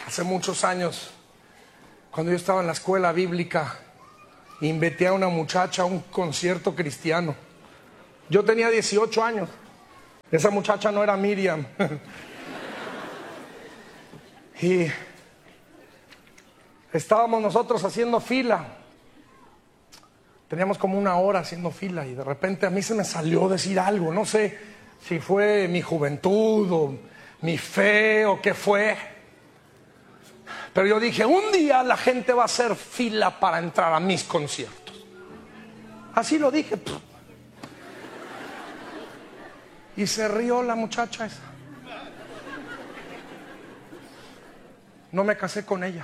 Hace muchos años, cuando yo estaba en la escuela bíblica, invité a una muchacha a un concierto cristiano. Yo tenía 18 años. Esa muchacha no era Miriam. Y estábamos nosotros haciendo fila. Teníamos como una hora haciendo fila y de repente a mí se me salió decir algo. No sé si fue mi juventud o mi fe o qué fue. Pero yo dije, un día la gente va a hacer fila para entrar a mis conciertos. Así lo dije. Y se rió la muchacha esa. No me casé con ella.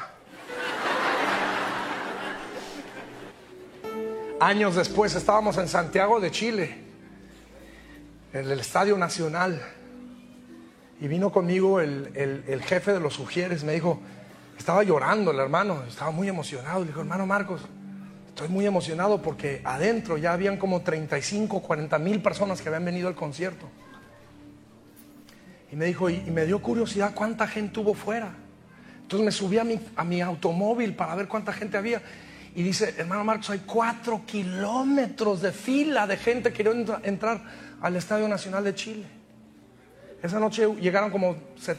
Años después estábamos en Santiago de Chile, en el Estadio Nacional, y vino conmigo el jefe de los Ujieres. Me dijo, estaba llorando el hermano, estaba muy emocionado. Le dijo, hermano Marcos, estoy muy emocionado porque adentro ya habían como 35, 40 mil personas que habían venido al concierto. Y me dijo, y me dio curiosidad cuánta gente hubo fuera. Entonces me subí a mi automóvil para ver cuánta gente había. Y dice, hermano Marcos, hay 4 kilómetros de fila de gente queriendo entrar al Estadio Nacional de Chile. Esa noche llegaron como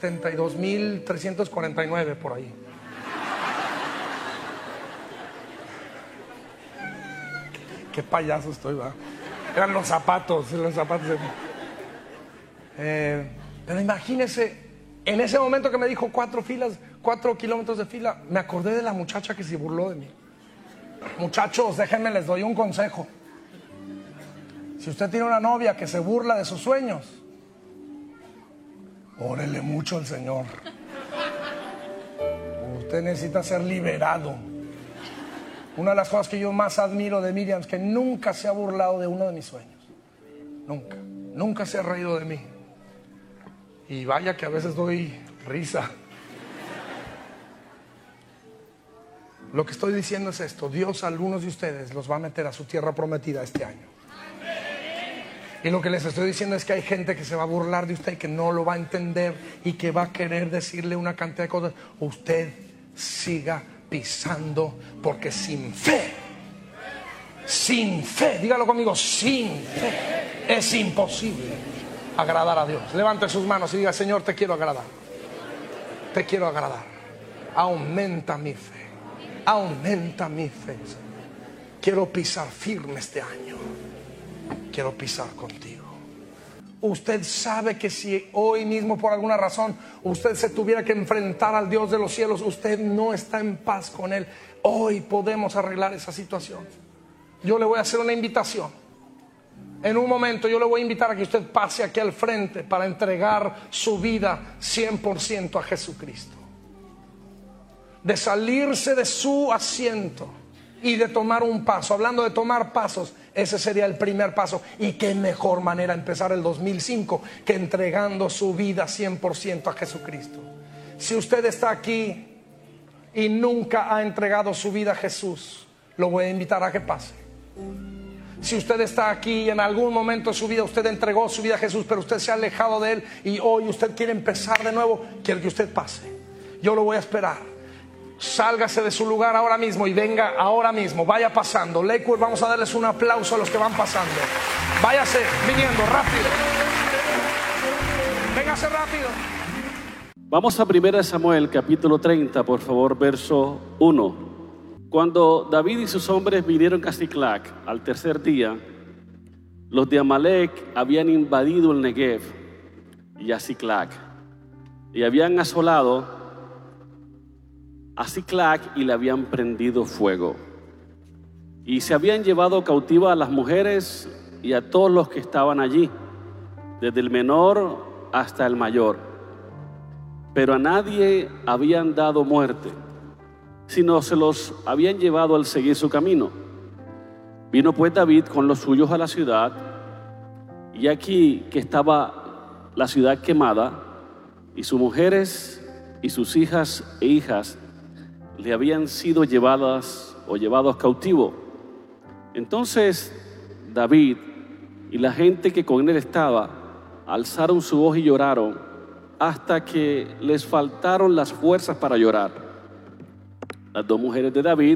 72,349 por ahí. Qué payaso estoy, ¿verdad? Eran los zapatos. Pero imagínese, en ese momento que me dijo 4 kilómetros de fila, me acordé de la muchacha que se burló de mí. Muchachos, déjenme les doy un consejo. Si usted tiene una novia que se burla de sus sueños, órele mucho al Señor. Usted necesita ser liberado. Una de las cosas que yo más admiro de Miriam es que nunca se ha burlado de uno de mis sueños. Nunca se ha reído de mí. Y vaya que a veces doy risa. Lo que estoy diciendo es esto: Dios a algunos de ustedes los va a meter a su tierra prometida este año. Y lo que les estoy diciendo es que hay gente que se va a burlar de usted y que no lo va a entender y que va a querer decirle una cantidad de cosas. Usted siga pisando, porque sin fe, dígalo conmigo, sin fe es imposible agradar a Dios. Levante sus manos y diga, Señor, te quiero agradar. Te quiero agradar. Aumenta mi fe. Aumenta mi fe. Quiero pisar firme este año. Quiero pisar contigo. Usted sabe que si hoy mismo por alguna razón usted se tuviera que enfrentar al Dios de los cielos, usted no está en paz con Él. Hoy podemos arreglar esa situación. Yo le voy a hacer una invitación. En un momento yo le voy a invitar a que usted pase aquí al frente para entregar su vida 100% a Jesucristo. De salirse de su asiento y de tomar un paso. Hablando de tomar pasos, ese sería el primer paso. Y qué mejor manera empezar el 2005 que entregando su vida 100% a Jesucristo. Si usted está aquí y nunca ha entregado su vida a Jesús, lo voy a invitar a que pase. Si usted está aquí y en algún momento de su vida usted entregó su vida a Jesús, pero usted se ha alejado de Él y hoy usted quiere empezar de nuevo, quiero que usted pase. Yo lo voy a esperar. Sálgase de su lugar ahora mismo y venga ahora mismo. Vaya pasando. Lakewood, vamos a darles un aplauso a los que van pasando. Váyase viniendo rápido. Véngase rápido. Vamos a 1 Samuel capítulo 30, por favor, verso 1. Cuando David y sus hombres vinieron a Siclac al tercer día, los de Amalec habían invadido el Negev y a Siclac, y habían asolado a Siclac y le habían prendido fuego, y se habían llevado cautiva a las mujeres y a todos los que estaban allí, desde el menor hasta el mayor, pero a nadie habían dado muerte, sino se los habían llevado al seguir su camino. Vino pues David con los suyos a la ciudad, y aquí que estaba la ciudad quemada, y sus mujeres y sus hijas e hijas le habían sido llevadas o llevados cautivo. Entonces David y la gente que con él estaba alzaron su voz y lloraron hasta que les faltaron las fuerzas para llorar. Las dos mujeres de David,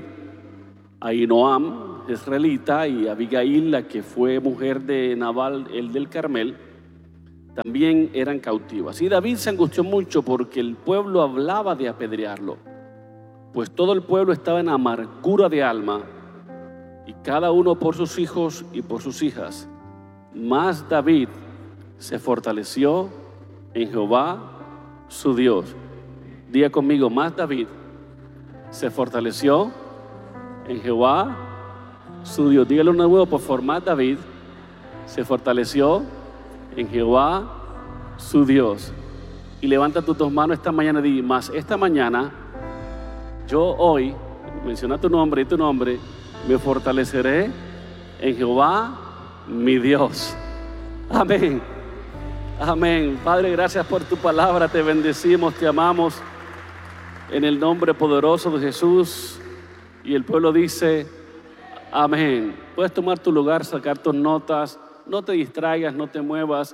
Ahinoam, israelita, y Abigail, la que fue mujer de Nabal, el del Carmel, también eran cautivas. Y David se angustió mucho porque el pueblo hablaba de apedrearlo, pues todo el pueblo estaba en amargura de alma, y cada uno por sus hijos y por sus hijas. Mas David se fortaleció en Jehová su Dios. Diga conmigo, más David se fortaleció en Jehová su Dios. Dígalo de nuevo, por favor. Más David se fortaleció en Jehová su Dios. Y levanta tus dos manos esta mañana y di, más esta mañana yo hoy, menciona tu nombre y tu nombre, me fortaleceré en Jehová mi Dios. Amén. Amén. Padre, gracias por tu palabra, te bendecimos, te amamos en el nombre poderoso de Jesús. Y el pueblo dice, amén. Puedes tomar tu lugar, sacar tus notas, no te distraigas, no te muevas,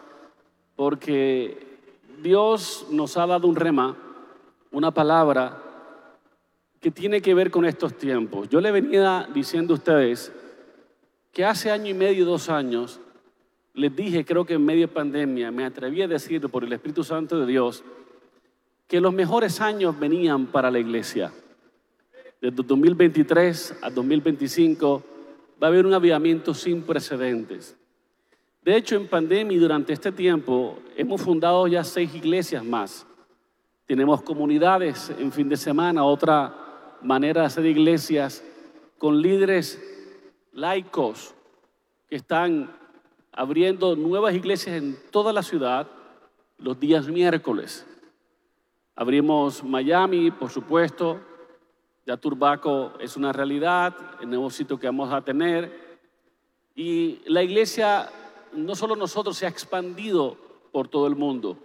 porque Dios nos ha dado un rema, una palabra que tiene que ver con estos tiempos. Yo le venía diciendo a ustedes que hace año y medio, 2 años, les dije, creo que en medio de pandemia, me atreví a decir por el Espíritu Santo de Dios, que los mejores años venían para la iglesia. Desde 2023 a 2025 va a haber un avivamiento sin precedentes. De hecho, en pandemia y durante este tiempo hemos fundado ya 6 iglesias más. Tenemos comunidades en fin de semana, otra manera de hacer iglesias con líderes laicos que están abriendo nuevas iglesias en toda la ciudad los días miércoles. Abrimos Miami, por supuesto, ya Turbaco es una realidad, el nuevo sitio que vamos a tener. Y la iglesia, no solo nosotros, se ha expandido por todo el mundo.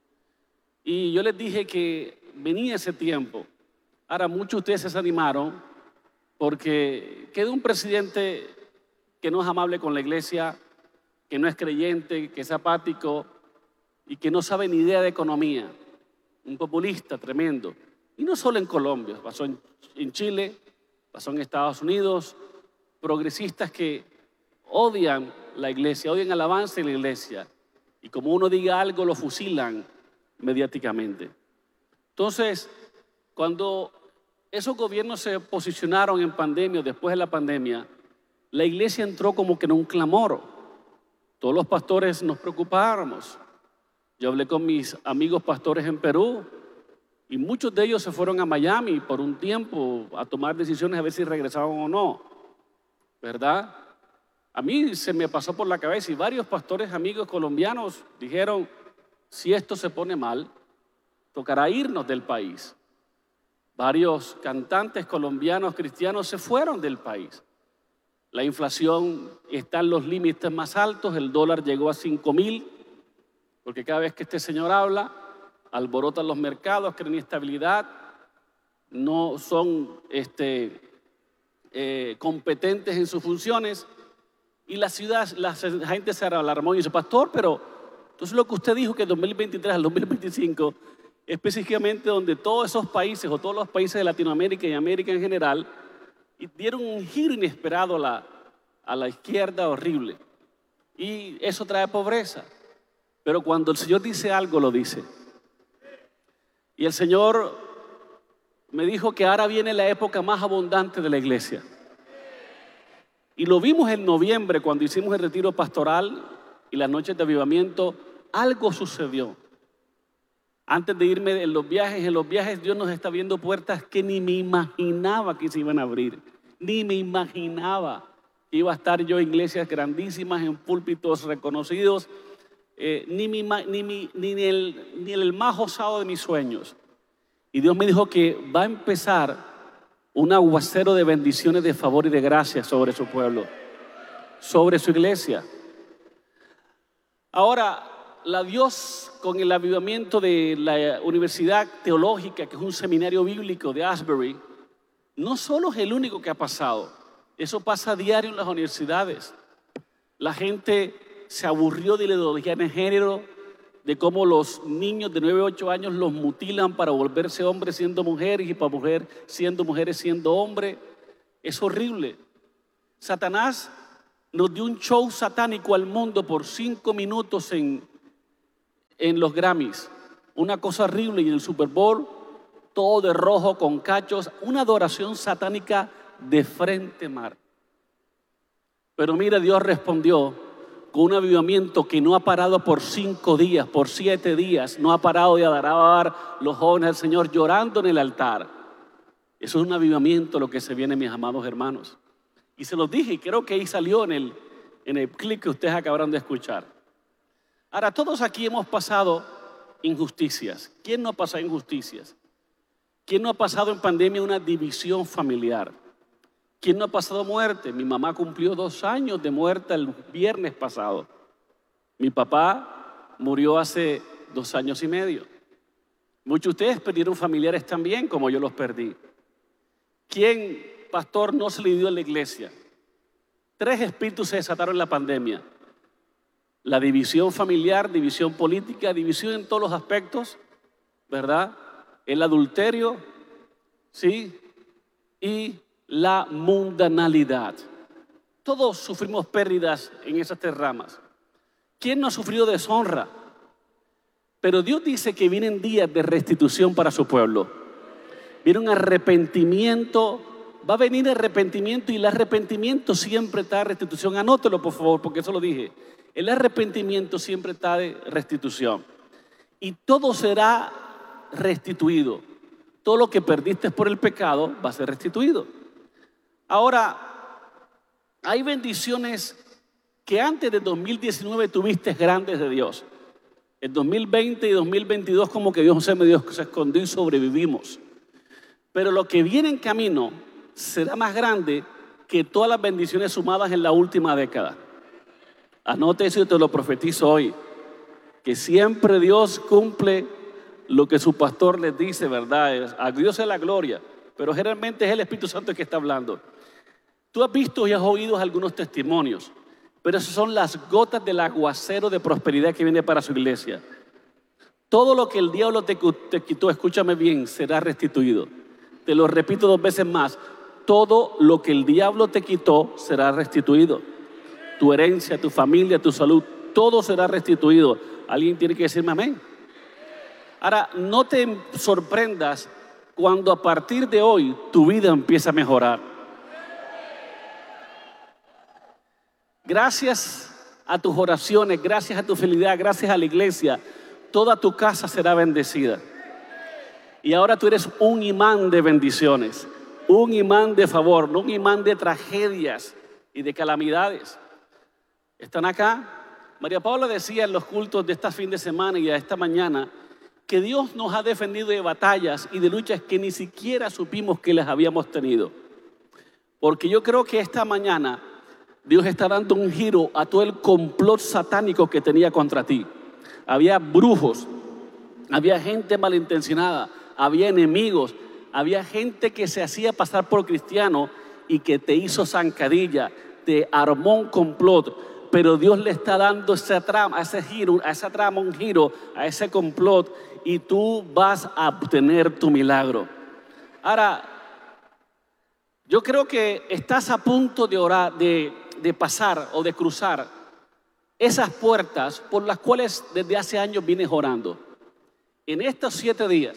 Y yo les dije que venía ese tiempo. Ahora muchos de ustedes se desanimaron porque queda un presidente que no es amable con la iglesia, que no es creyente, que es apático y que no sabe ni idea de economía. Un populista tremendo. Y no solo en Colombia, pasó en Chile, pasó en Estados Unidos. Progresistas que odian la iglesia, odian el avance de la iglesia. Y como uno diga algo, lo fusilan mediáticamente. Entonces, cuando esos gobiernos se posicionaron en pandemia, después de la pandemia, la iglesia entró como que en un clamor. Todos los pastores nos preocupábamos. Yo hablé con mis amigos pastores en Perú y muchos de ellos se fueron a Miami por un tiempo a tomar decisiones a ver si regresaban o no, ¿verdad? A mí se me pasó por la cabeza y varios pastores amigos colombianos dijeron, si esto se pone mal, tocará irnos del país. Varios cantantes colombianos cristianos se fueron del país. La inflación está en los límites más altos, el dólar llegó a 5.000, porque cada vez que este señor habla, alborotan los mercados, crean inestabilidad, no son competentes en sus funciones, y la gente se alarmó y dice, pastor, pero entonces lo que usted dijo que de 2023 al 2025, específicamente donde todos esos países o todos los países de Latinoamérica y América en general, y dieron un giro inesperado a la izquierda horrible. Y eso trae pobreza. Pero cuando el Señor dice algo, lo dice. Y el Señor me dijo que ahora viene la época más abundante de la iglesia. Y lo vimos en noviembre cuando hicimos el retiro pastoral y las noches de avivamiento. Algo sucedió. Antes de irme en los viajes Dios nos está abriendo puertas que ni me imaginaba que se iban a abrir. Ni me imaginaba que iba a estar yo en iglesias grandísimas, en púlpitos reconocidos, ni el más osado de mis sueños. Y Dios me dijo que va a empezar un aguacero de bendiciones, de favor y de gracia sobre su pueblo, sobre su iglesia. Ahora, Dios, con el avivamiento de la Universidad Teológica, que es un seminario bíblico de Asbury, no solo es el único que ha pasado. Eso pasa a diario en las universidades. La gente se aburrió de la ideología de género, de cómo los niños de 9 a 8 años los mutilan para volverse hombres siendo mujeres y para siendo mujeres siendo hombres. Es horrible. Satanás nos dio un show satánico al mundo por 5 minutos en los Grammys. Una cosa horrible. Y en el Super Bowl, todo de rojo con cachos. Una adoración satánica de frente mar. Pero mira, Dios respondió con un avivamiento que no ha parado por 5 días, por 7 días. No ha parado de adorar los jóvenes al Señor llorando en el altar. Eso es un avivamiento lo que se viene, mis amados hermanos. Y se los dije, y creo que ahí salió en el clip que ustedes acabaron de escuchar. Ahora, todos aquí hemos pasado injusticias. ¿Quién no ha pasado injusticias? ¿Quién no ha pasado en pandemia una división familiar? ¿Quién no ha pasado muerte? Mi mamá cumplió 2 años de muerte el viernes pasado. Mi papá murió hace 2 años y medio. Muchos de ustedes perdieron familiares también, como yo los perdí. ¿Quién, pastor, no se le dio en la iglesia? 3 espíritus se desataron en la pandemia. La división familiar, división política, división en todos los aspectos, ¿verdad? El adulterio, ¿sí? Y la mundanalidad. Todos sufrimos pérdidas en esas 3 ramas. ¿Quién no ha sufrido deshonra? Pero Dios dice que vienen días de restitución para su pueblo. Viene un arrepentimiento, va a venir arrepentimiento, y el arrepentimiento siempre está de restitución. Anótelo, por favor, porque eso lo dije. El arrepentimiento siempre está de restitución. Y todo será restituido. Todo lo que perdiste por el pecado va a ser restituido. Ahora, hay bendiciones que antes de 2019 tuviste grandes de Dios. En 2020 y 2022 como que Dios se escondió y sobrevivimos. Pero lo que viene en camino será más grande que todas las bendiciones sumadas en la última década. Anote eso y te lo profetizo hoy. Que siempre Dios cumple lo que su pastor les dice, ¿verdad? A Dios es la gloria, pero generalmente es el Espíritu Santo el que está hablando. Tú has visto y has oído algunos testimonios, pero esas son las gotas del aguacero de prosperidad que viene para su iglesia. Todo lo que el diablo te quitó, escúchame bien, será restituido. Te lo repito 2 veces más. Todo lo que el diablo te quitó será restituido. Tu herencia, tu familia, tu salud, todo será restituido. Alguien tiene que decirme amén. Ahora, no te sorprendas cuando a partir de hoy tu vida empieza a mejorar. Gracias a tus oraciones, gracias a tu fidelidad, gracias a la iglesia, toda tu casa será bendecida. Y ahora tú eres un imán de bendiciones, un imán de favor, no un imán de tragedias y de calamidades. ¿Están acá? María Paula decía en los cultos de este fin de semana y a esta mañana que Dios nos ha defendido de batallas y de luchas que ni siquiera supimos que las habíamos tenido. Porque yo creo que esta mañana Dios está dando un giro a todo el complot satánico que tenía contra ti. Había brujos, había gente malintencionada, había enemigos, había gente que se hacía pasar por cristiano y que te hizo zancadilla, te armó un complot. Pero Dios le está dando esa trama, un giro, a ese complot, y tú vas a obtener tu milagro. Ahora, yo creo que estás a punto de orar, de pasar o de cruzar esas puertas por las cuales desde hace años vienes orando. En estos 7 días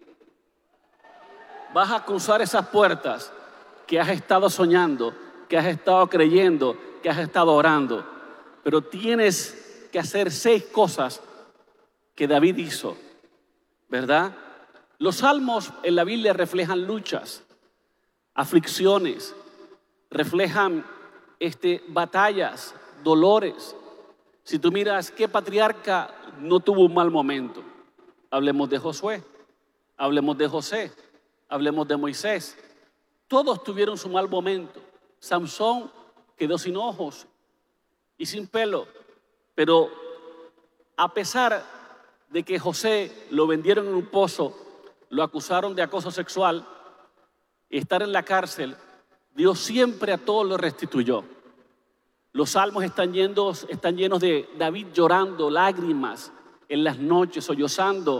vas a cruzar esas puertas que has estado soñando, que has estado creyendo, que has estado orando. Pero tienes que hacer 6 cosas que David hizo, ¿verdad? Los salmos en la Biblia reflejan luchas, aflicciones, reflejan batallas, dolores. Si tú miras, ¿qué patriarca no tuvo un mal momento? Hablemos de Josué, hablemos de José, hablemos de Moisés. Todos tuvieron su mal momento. Samson quedó sin ojos y sin pelo, pero a pesar de que José lo vendieron en un pozo, lo acusaron de acoso sexual y estar en la cárcel, Dios siempre a todos lo restituyó. Los salmos están llenos de David llorando, lágrimas, en las noches, sollozando,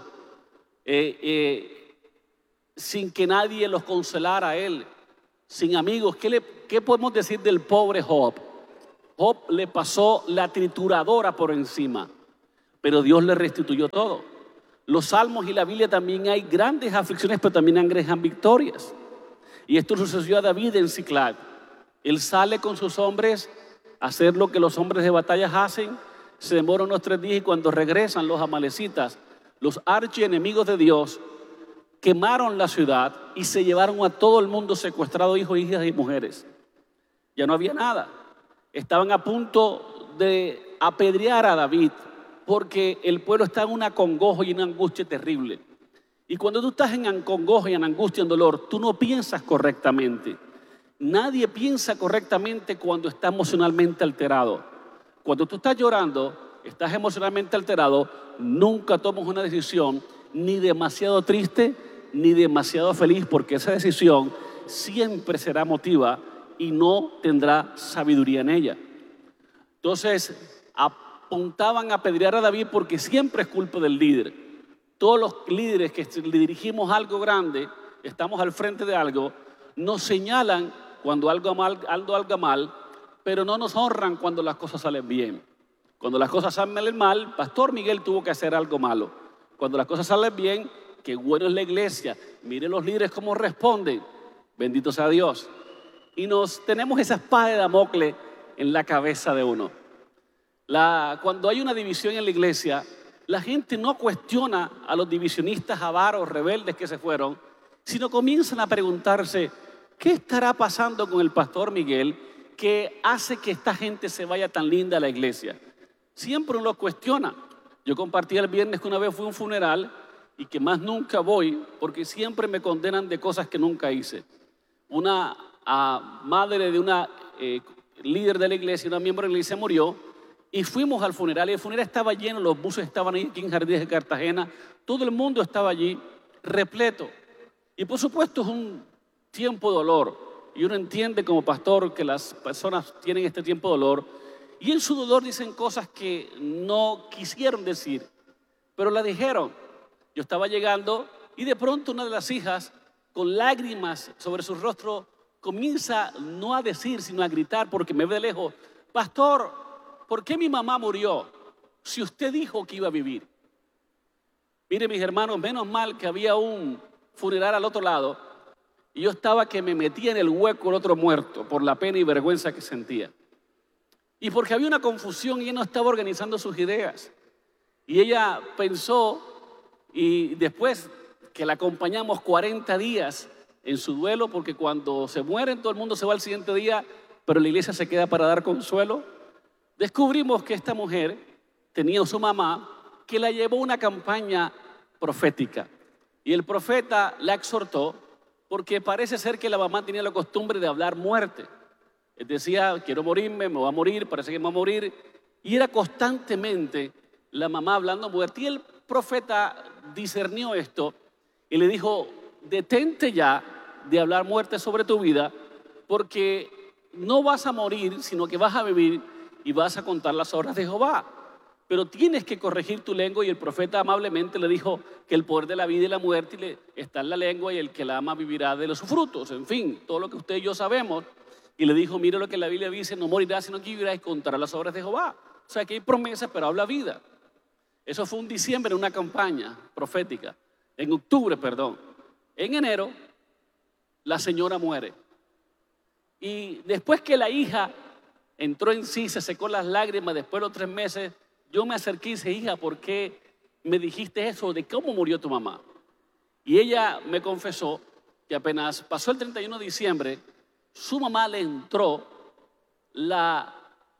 sin que nadie los consolara a él, sin amigos. ¿Qué podemos decir del pobre Job? Job le pasó la trituradora por encima, pero Dios le restituyó todo. Los salmos y la Biblia también hay grandes aflicciones, pero también hay grandes victorias. Y esto sucedió a David en Ziklag. Él sale con sus hombres a hacer lo que los hombres de batallas hacen, se demoran unos 3 días y cuando regresan los amalecitas, los archienemigos de Dios, quemaron la ciudad y se llevaron a todo el mundo secuestrado, hijos, hijas y mujeres. Ya no había nada. Estaban a punto de apedrear a David porque el pueblo está en un acongojo y una angustia terrible. Y cuando tú estás en acongojo y en angustia, en dolor, tú no piensas correctamente. Nadie piensa correctamente cuando está emocionalmente alterado. Cuando tú estás llorando, estás emocionalmente alterado, nunca tomas una decisión ni demasiado triste ni demasiado feliz, porque esa decisión siempre será emotiva y no tendrá sabiduría en ella. Entonces, apuntaban a apedrear a David porque siempre es culpa del líder. Todos los líderes que le dirigimos algo grande, estamos al frente de algo, nos señalan cuando algo anda mal, pero no nos honran cuando las cosas salen bien. Cuando las cosas salen mal, Pastor Miguel tuvo que hacer algo malo. Cuando las cosas salen bien, qué bueno es la iglesia. Miren los líderes cómo responden. Bendito sea Dios. Y tenemos esa espada de Damocles en la cabeza de uno. Cuando hay una división en la iglesia, la gente no cuestiona a los divisionistas avaros, rebeldes que se fueron, sino comienzan a preguntarse, ¿qué estará pasando con el Pastor Miguel que hace que esta gente se vaya tan linda a la iglesia? Siempre uno lo cuestiona. Yo compartí el viernes que una vez fui a un funeral y que más nunca voy porque siempre me condenan de cosas que nunca hice. Una madre de una líder de la iglesia, una miembro de la iglesia murió y fuimos al funeral y el funeral estaba lleno, los buses estaban ahí aquí en Jardines de Cartagena, todo el mundo estaba allí repleto. Y por supuesto es un tiempo de dolor y uno entiende como pastor que las personas tienen este tiempo de dolor y en su dolor dicen cosas que no quisieron decir, pero la dijeron. Yo estaba llegando y de pronto una de las hijas, con lágrimas sobre su rostro, comienza no a decir, sino a gritar porque me ve de lejos. Pastor, ¿por qué mi mamá murió si usted dijo que iba a vivir? Mire, mis hermanos, menos mal que había un funeral al otro lado y yo estaba que me metía en el hueco el otro muerto por la pena y vergüenza que sentía. Y porque había una confusión y ella no estaba organizando sus ideas. Y ella pensó, y después que la acompañamos 40 días en su duelo, porque cuando se mueren todo el mundo se va al siguiente día, pero la iglesia se queda para dar consuelo, descubrimos que esta mujer tenía a su mamá que la llevó a una campaña profética. Y el profeta la exhortó porque parece ser que la mamá tenía la costumbre de hablar muerte. Él decía, quiero morirme, me voy a morir, parece que me voy a morir. Y era constantemente la mamá hablando muerte. Y el profeta discernió esto y le dijo, detente ya de hablar muerte sobre tu vida, porque no vas a morir, sino que vas a vivir y vas a contar las obras de Jehová. Pero tienes que corregir tu lengua. Y el profeta amablemente le dijo que el poder de la vida y la muerte está en la lengua y el que la ama vivirá de los frutos. En fin, todo lo que usted y yo sabemos. Y le dijo, mire lo que la Biblia dice, no morirás sino que vivirás y contarás las obras de Jehová. O sea que hay promesas, pero habla vida. Eso fue un diciembre en una campaña profética. En octubre, perdón. En enero, la señora muere. Y después que la hija entró en sí, se secó las lágrimas, después de los 3 meses, yo me acerqué y dije, hija, ¿por qué me dijiste eso de cómo murió tu mamá? Y ella me confesó que apenas pasó el 31 de diciembre, su mamá le entró la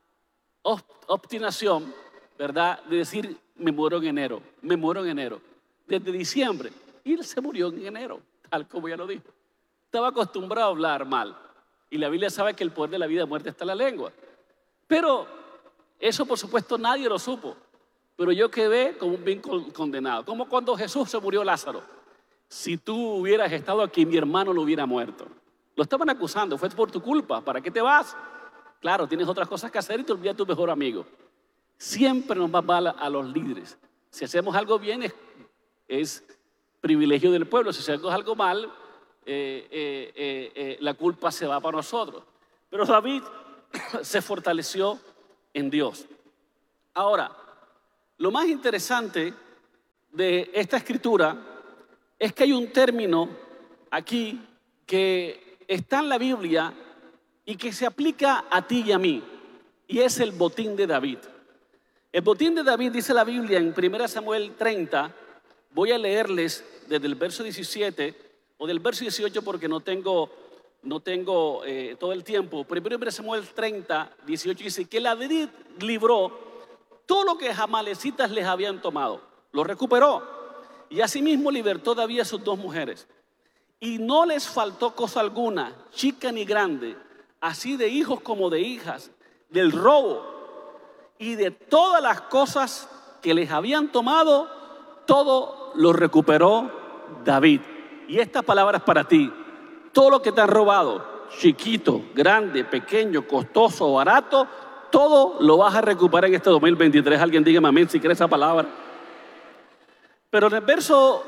obstinación, ¿verdad?, de decir, me muero en enero, me muero en enero, desde diciembre. Y él se murió en enero, tal como ya lo dijo. Estaba acostumbrado a hablar mal. Y la Biblia sabe que el poder de la vida y muerte está en la lengua. Pero eso, por supuesto, nadie lo supo. Pero yo quedé como un bien condenado. Como cuando Jesús se murió Lázaro. Si tú hubieras estado aquí, mi hermano no hubiera muerto. Lo estaban acusando, fue por tu culpa. ¿Para qué te vas? Claro, tienes otras cosas que hacer y te olvidas de tu mejor amigo. Siempre nos va mal a los líderes. Si hacemos algo bien es privilegio del pueblo. Si hacemos algo mal, la culpa se va para nosotros. Pero David se fortaleció en Dios. Ahora, lo más interesante de esta escritura es que hay un término aquí que está en la Biblia y que se aplica a ti y a mí, y es el botín de David. El botín de David, dice la Biblia en 1 Samuel 30, voy a leerles desde el verso 17 o del verso 18 porque no tengo todo el tiempo. 1 Samuel 30, 18 dice que David libró todo lo que los amalecitas les habían tomado, lo recuperó, y asimismo libertó David a sus 2 mujeres. Y no les faltó cosa alguna, chica ni grande, así de hijos como de hijas, del robo y de todas las cosas que les habían tomado, todo lo recuperó David. Y esta palabra es para ti. Todo lo que te han robado, chiquito, grande, pequeño, costoso, barato, todo lo vas a recuperar en este 2023. Alguien dígame amén si cree esa palabra. Pero en el verso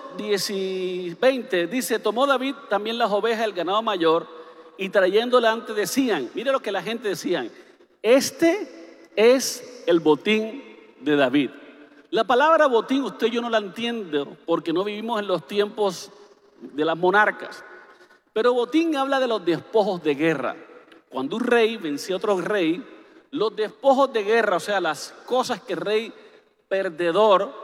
20 dice, tomó David también las ovejas del ganado mayor y trayéndola antes decían, mire lo que la gente decía, este es el botín de David. La palabra botín usted y yo no la entiendo porque no vivimos en los tiempos de las monarcas. Pero botín habla de los despojos de guerra. Cuando un rey vencía a otro rey, los despojos de guerra, o sea, las cosas que el rey perdedor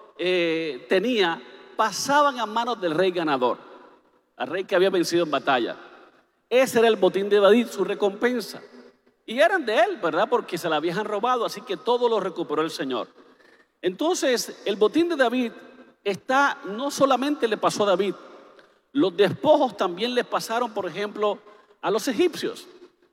tenía, pasaban a manos del rey ganador, al rey que había vencido en batalla. Ese era el botín de David, su recompensa. Y eran de él, ¿verdad? Porque se la habían robado, así que todo lo recuperó el Señor. Entonces, el botín de David no solamente le pasó a David, los despojos también les pasaron, por ejemplo, a los egipcios.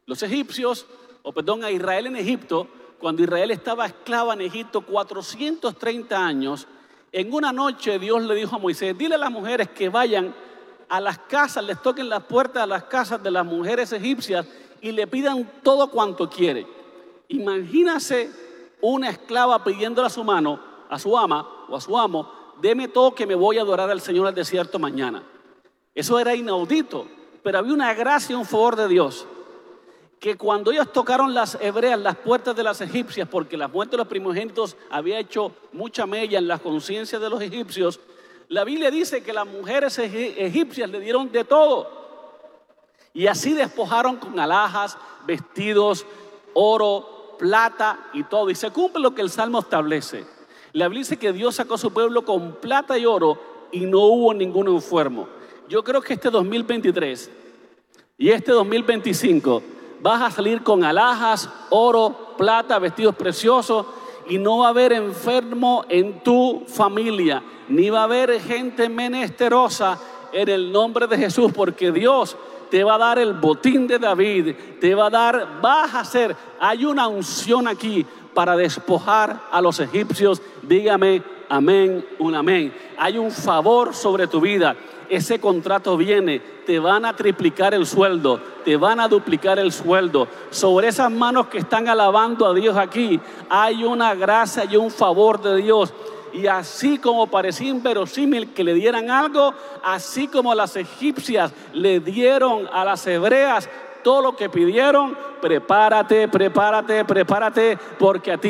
A Israel en Egipto, cuando Israel estaba esclava en Egipto 430 años, en una noche Dios le dijo a Moisés, dile a las mujeres que vayan a las casas, les toquen las puertas a las casas de las mujeres egipcias y le pidan todo cuanto quiere. Imagínase una esclava pidiéndole a su mano, a su ama o a su amo, deme todo que me voy a adorar al Señor al desierto mañana. Eso era inaudito, pero había una gracia y un favor de Dios, que cuando ellos tocaron las hebreas, las puertas de las egipcias, porque la muerte de los primogénitos había hecho mucha mella en la conciencia de los egipcios, la Biblia dice que las mujeres egipcias le dieron de todo. Y así despojaron con alhajas, vestidos, oro, plata y todo. Y se cumple lo que el Salmo establece. La Biblia dice que Dios sacó a su pueblo con plata y oro y no hubo ningún enfermo. Yo creo que este 2023 y este 2025 vas a salir con alhajas, oro, plata, vestidos preciosos y no va a haber enfermo en tu familia, ni va a haber gente menesterosa en el nombre de Jesús, porque Dios te va a dar el botín de David, hay una unción aquí para despojar a los egipcios. Dígame amén, un amén. Hay un favor sobre tu vida. Ese contrato viene, te van a triplicar el sueldo, te van a duplicar el sueldo. Sobre esas manos que están alabando a Dios aquí, hay una gracia y un favor de Dios. Y así como parecía inverosímil que le dieran algo, así como las egipcias le dieron a las hebreas todo lo que pidieron, prepárate, porque a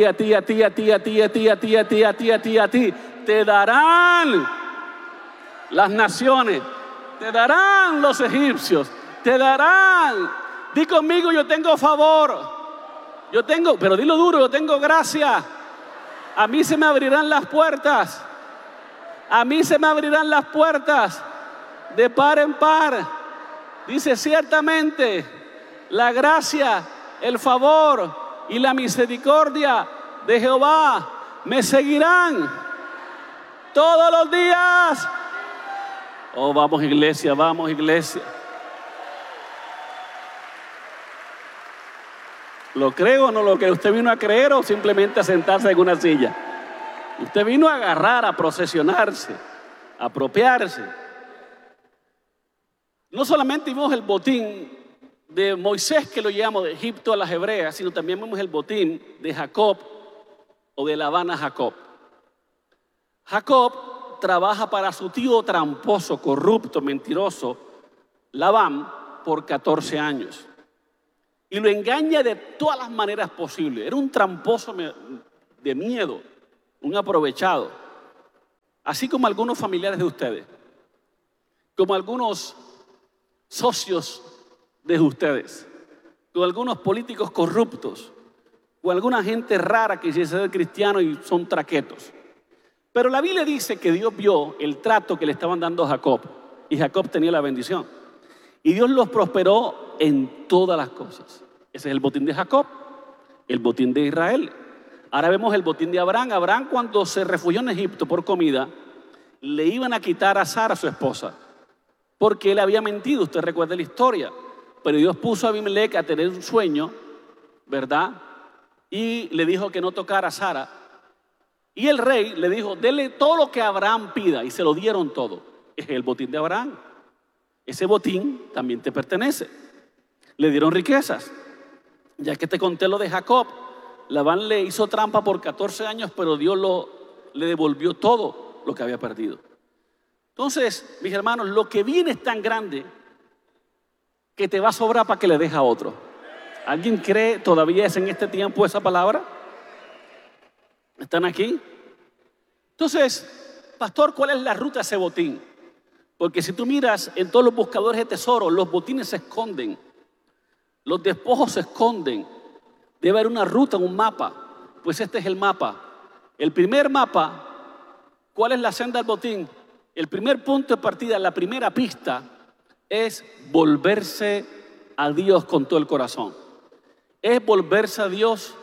ti te darán las naciones, te darán los egipcios, te darán. Di conmigo, yo tengo favor, pero dilo duro, yo tengo gracia. A mí se me abrirán las puertas. A mí se me abrirán las puertas de par en par. Dice, ciertamente la gracia, el favor y la misericordia de Jehová me seguirán todos los días. Oh, vamos iglesia, vamos iglesia. ¿Lo creo o no lo cree? ¿Usted vino a creer o simplemente a sentarse en una silla? Usted vino a agarrar, a procesionarse, a apropiarse. No solamente vimos el botín de Moisés, que lo llevamos de Egipto a las hebreas, sino también vimos el botín de Jacob o de Labán a Jacob. Jacob trabaja para su tío tramposo, corrupto, mentiroso, Labán, por 14 años. Y lo engaña de todas las maneras posibles. Era un tramposo de miedo, un aprovechado. Así como algunos familiares de ustedes, como algunos socios de ustedes, con algunos políticos corruptos, o alguna gente rara que dice ser cristiano y son traquetos. Pero la Biblia dice que Dios vio el trato que le estaban dando a Jacob, y Jacob tenía la bendición. Y Dios los prosperó en todas las cosas. Ese es el botín de Jacob, el botín de Israel. Ahora vemos el botín de Abraham. Abraham, cuando se refugió en Egipto por comida, le iban a quitar a Sara, su esposa, porque él había mentido. Usted recuerda la historia. Pero Dios puso a Abimelech a tener un sueño, ¿verdad? Y le dijo que no tocara a Sara. Y el rey le dijo, dele todo lo que Abraham pida. Y se lo dieron todo. Es el botín de Abraham. Ese botín también te pertenece. Le dieron riquezas. Ya que te conté lo de Jacob, Labán le hizo trampa por 14 años, pero Dios le devolvió todo lo que había perdido. Entonces, mis hermanos, lo que viene es tan grande que te va a sobrar para que le dejes a otro. ¿Alguien cree todavía es en este tiempo esa palabra? ¿Están aquí? Entonces, pastor, ¿cuál es la ruta a ese botín? Porque si tú miras en todos los buscadores de tesoros, los botines se esconden, los despojos se esconden. Debe haber una ruta, un mapa. Pues este es el mapa. El primer mapa, ¿cuál es la senda del botín? El primer punto de partida, la primera pista, es volverse a Dios con todo el corazón. Es volverse a Dios.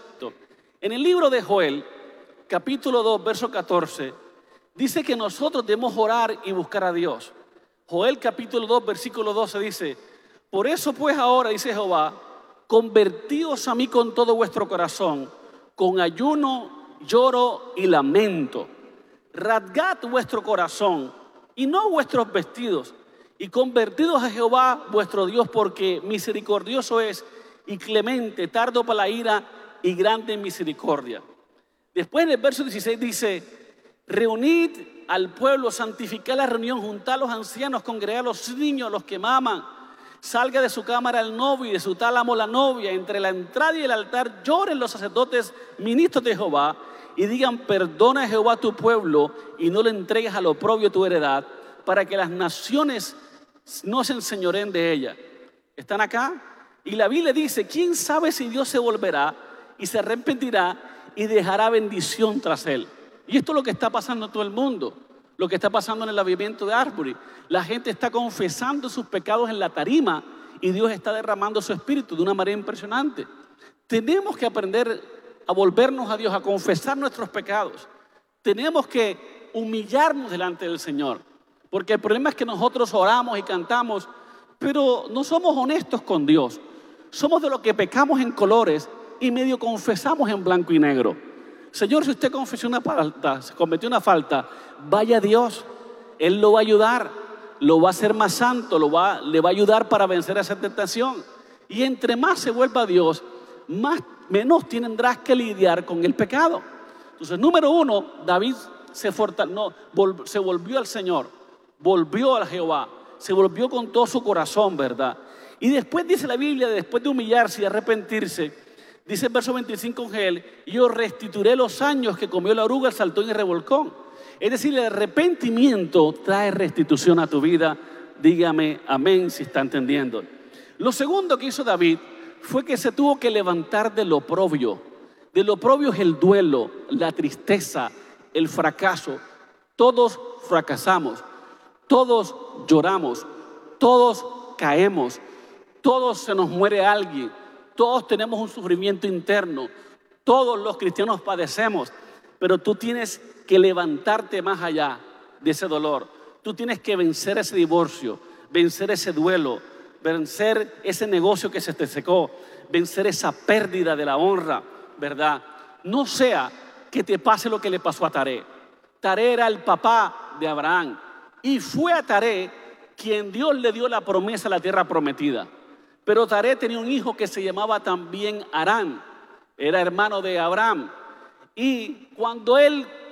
En el libro de Joel, capítulo 2, verso 14, dice que nosotros debemos orar y buscar a Dios. Joel capítulo 2, versículo 12 dice, por eso pues ahora, dice Jehová, convertíos a mí con todo vuestro corazón, con ayuno, lloro y lamento. Rasgad vuestro corazón y no vuestros vestidos, y convertidos a Jehová vuestro Dios, porque misericordioso es y clemente, tardo para la ira y grande en misericordia. Después en el verso 16 dice, reunid al pueblo, santificad la reunión, juntad a los ancianos, congregad a los niños, los que maman. Salga de su cámara el novio y de su tálamo la novia. Entre la entrada y el altar lloren los sacerdotes, ministros de Jehová, y digan, perdona a Jehová tu pueblo y no le entregues al oprobio tu heredad, para que las naciones no se enseñoreen de ella. ¿Están acá? Y la Biblia dice, ¿quién sabe si Dios se volverá y se arrepentirá y dejará bendición tras él? Y esto es lo que está pasando en todo el mundo, lo que está pasando en el avivamiento de Asbury. La gente está confesando sus pecados en la tarima y Dios está derramando su espíritu de una manera impresionante. Tenemos que aprender a volvernos a Dios, a confesar nuestros pecados. Tenemos que humillarnos delante del Señor, porque el problema es que nosotros oramos y cantamos, pero no somos honestos con Dios. Somos de los que pecamos en colores y medio confesamos en blanco y negro. Señor, si usted confesó una falta, se cometió una falta, vaya a Dios. Él lo va a ayudar, lo va a hacer más santo, le va a ayudar para vencer esa tentación. Y entre más se vuelva a Dios, menos tendrás que lidiar con el pecado. Entonces, número uno, David se volvió al Señor, volvió a Jehová, se volvió con todo su corazón, ¿verdad? Y después dice la Biblia, después de humillarse y arrepentirse, dice el verso 25 en él, yo restituiré los años que comió la oruga, el saltón y el revolcón. Es decir, el arrepentimiento trae restitución a tu vida. Dígame amén si está entendiendo. Lo segundo que hizo David fue que se tuvo que levantar del oprobio. Del oprobio es el duelo, la tristeza, el fracaso. Todos fracasamos, todos lloramos, todos caemos, todos se nos muere alguien, todos tenemos un sufrimiento interno, todos los cristianos padecemos, pero tú tienes que levantarte más allá de ese dolor. Tú tienes que vencer ese divorcio, vencer ese duelo, vencer ese negocio que se te secó, vencer esa pérdida de la honra, ¿verdad? No sea que te pase lo que le pasó a Taré. Taré era el papá de Abraham y fue a Taré quien Dios le dio la promesa a la tierra prometida. Pero Taré tenía un hijo que se llamaba también Harán, era hermano de Abraham. Y cuando él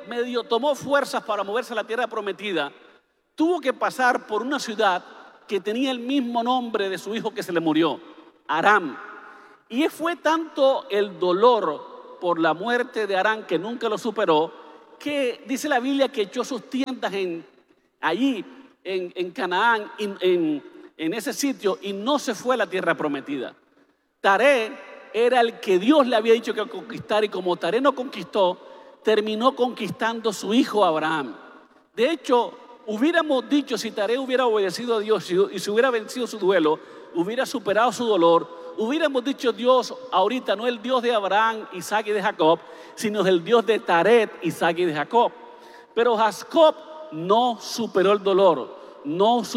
medio tomó fuerzas para moverse a la tierra prometida, tuvo que pasar por una ciudad que tenía el mismo nombre de su hijo que se le murió, Aram. Y fue tanto el dolor por la muerte de Aram, que nunca lo superó, que dice la Biblia que echó sus tiendas allí en Canaán, en ese sitio, y no se fue a la tierra prometida. Taré era el que Dios le había dicho que conquistar, y como Taré no conquistó, terminó conquistando su hijo Abraham. De hecho, hubiéramos dicho, si Taré hubiera obedecido a Dios y se hubiera vencido su duelo, hubiera superado su dolor, hubiéramos dicho Dios ahorita no es el Dios de Abraham, Isaac y de Jacob, sino es el Dios de Taré, Isaac y de Jacob. Pero Jacob no superó el dolor, no superó